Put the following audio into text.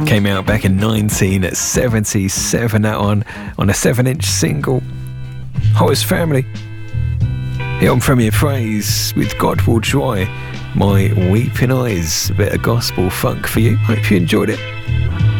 Came out back in 1977, that on a 7-inch single. Horace Family. Here on Premier Praise with God Will Dry My Weeping Eyes. A bit of gospel funk for you. Hope you enjoyed it.